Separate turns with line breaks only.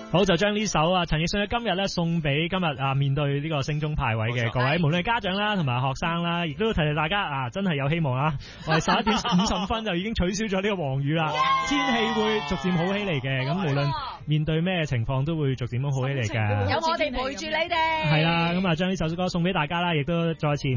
好，就將呢首啊陳奕迅嘅今日咧送俾今日啊面對呢個升中派位嘅各位，無論係家長啦同埋學生啦，亦都提提大家啊，真係有希望啦！我哋11點50分就已經取消咗呢個黃雨啦，天氣會逐漸好起嚟嘅，咁無論面對咩情況都會逐漸好起嚟嘅。
有我哋陪住你哋。
係啦，咁啊將呢首歌送俾大家啦，亦都再次